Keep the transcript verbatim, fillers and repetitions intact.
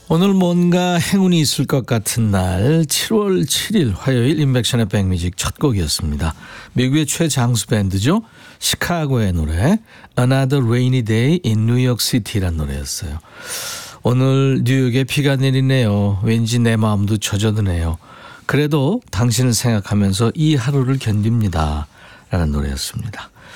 오늘 뭔가 행운이 있을 것 같은 날 칠월 칠일 화요일 인백션의 백뮤직 첫 곡이었습니다. 미국의 최장수 밴드죠. 시카고의 노래 Another Rainy Day in New York City란 노래였어요. 오늘 뉴욕에 비가 내리네요. 왠지 내 마음도 젖어드네요. 그래도 당신을 생각하면서 이 하루를 견딥니다 라는 노래였습니다.